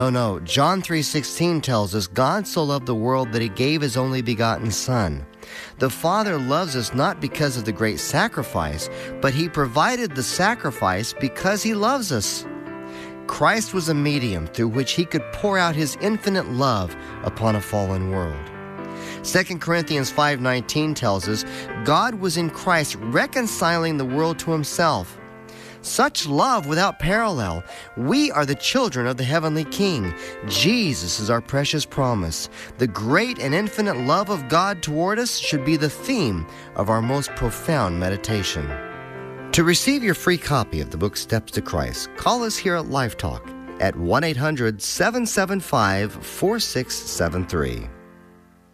Oh no, John 3:16 tells us God so loved the world that he gave his only begotten Son. The Father loves us not because of the great sacrifice, but he provided the sacrifice because he loves us. Christ was a medium through which he could pour out his infinite love upon a fallen world. 2 Corinthians 5:19 tells us God was in Christ reconciling the world to himself. Such love without parallel. We are the children of the heavenly King. Jesus is our precious promise. The great and infinite love of God toward us should be the theme of our most profound meditation. To receive your free copy of the book Steps to Christ, call us here at Life Talk at 1-800-775-4673.